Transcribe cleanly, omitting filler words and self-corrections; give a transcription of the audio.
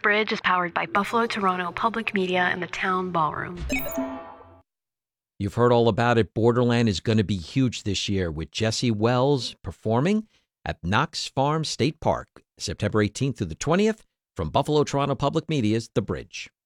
Bridge is powered by Buffalo Toronto Public Media and the Town Ballroom. You've heard all about it. Borderland is going to be huge this year with Jesse Wells performing at Knox Farm State Park, September 18th through the 20th from Buffalo Toronto Public Media's The Bridge.